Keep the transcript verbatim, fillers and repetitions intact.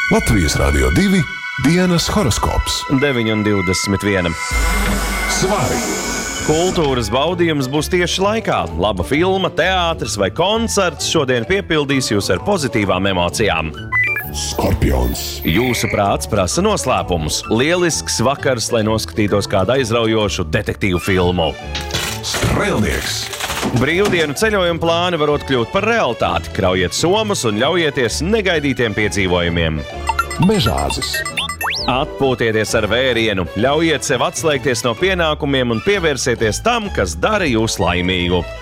Latvijas Radio divi dienas horoskops. deviņi un divdesmit viena. Svari! Kultūras baudījums būs tieši laikā. Laba filma, teātris vai koncerts šodien piepildīs jūs ar pozitīvām emocijām. Skorpions! Jūsu prāts prasa noslēpumus. Lielisks vakars, lai noskatītos kādu aizraujošu detektīvu filmu. Strēlnieks! Brīvdienu ceļojuma plāni varot kļūt par realitāti. Kraujiet somas un ļaujieties negaidītiem piedzīvojumiem. Mežāzis! Atpūtieties ar vērienu, ļaujiet sev atslēgties no pienākumiem un pievērsieties tam, kas dara jūs laimīgu.